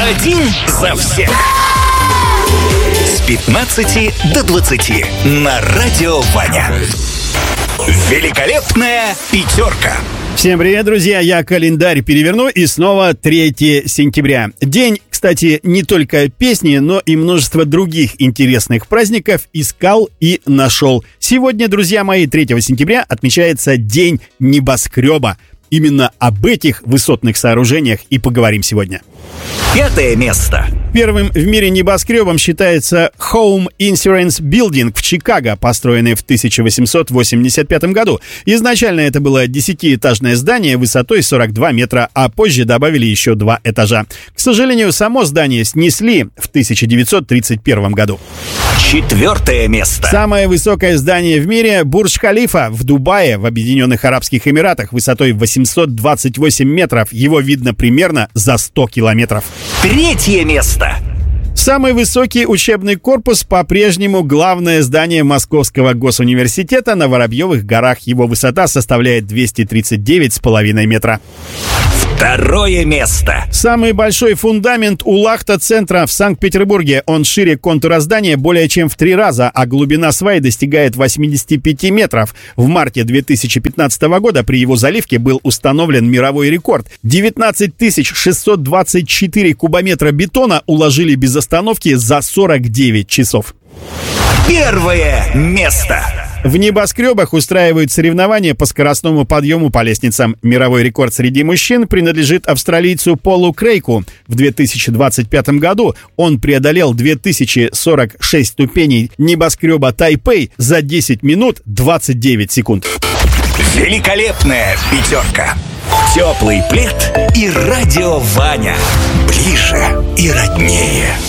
Один за всех. С 15 до 20 на Радио Ваня. Великолепная пятерка. Всем привет, друзья! Я календарь переверну, и снова 3 сентября. День, кстати, не только песни, но и множество других интересных праздников искал и нашел. Сегодня, друзья мои, 3 сентября отмечается День небоскреба. Именно об этих высотных сооружениях и поговорим сегодня. 5 место. Первым в мире небоскребом считается Home Insurance Building в Чикаго, построенный в 1885 году. Изначально это было 10-этажное здание высотой 42 метра, а позже добавили еще 2 этажа. К сожалению, само здание снесли в 1931 году. 4 место. Самое высокое здание в мире — Бурдж-Халифа в Дубае, в Объединенных Арабских Эмиратах, высотой 828 метров. Его видно примерно за 100 километров. 3 место. Самый высокий учебный корпус по-прежнему главное здание Московского госуниверситета на Воробьевых горах. Его высота составляет 239,5 метра. 2 место. Самый большой фундамент у Лахта-центра в Санкт-Петербурге. Он шире контура здания более чем в 3 раза, а глубина сваи достигает 85 метров. В марте 2015 года при его заливке был установлен мировой рекорд. 19 624 кубометра бетона уложили без остановки за 49 часов. 1 место. В небоскребах устраивают соревнования по скоростному подъему по лестницам. Мировой рекорд среди мужчин принадлежит австралийцу Полу Крейку. В 2025 году он преодолел 2046 ступеней небоскреба Тайпэй за 10 минут 29 секунд. Великолепная пятерка. Теплый плед и Радио Ваня. Ближе и роднее.